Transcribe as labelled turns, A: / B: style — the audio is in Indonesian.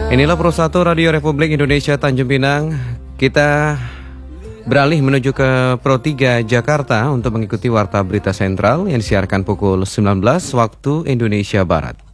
A: Inilah Pro 1 Radio Republik Indonesia Tanjung Pinang. Kita beralih menuju ke Pro 3 Jakarta untuk mengikuti Warta Berita Sentral yang disiarkan pukul 19 waktu Indonesia Barat.